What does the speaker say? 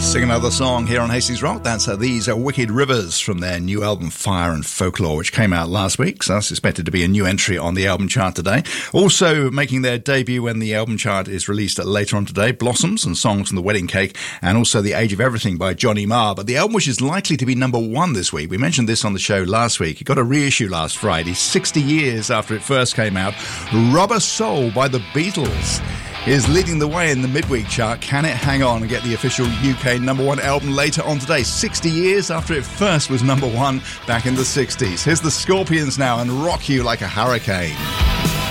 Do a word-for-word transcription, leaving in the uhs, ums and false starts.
Sing another song here on Hastings Rock. That's uh, These Are Wicked Rivers from their new album Fire and Folklore, which came out last week. So that's expected to be a new entry on the album chart today. Also making their debut when the album chart is released later on today, Blossoms and Songs from the Wedding Cake, and also The Age of Everything by Johnny Marr. But the album which is likely to be number one this week, we mentioned this on the show last week, it got a reissue last Friday, sixty years after it first came out. Rubber Soul by the Beatles is leading the way in the midweek chart. Can it hang on and get the official U K number one album later on today, sixty years after it first was number one back in the sixties? Here's the Scorpions now and Rock You Like a Hurricane.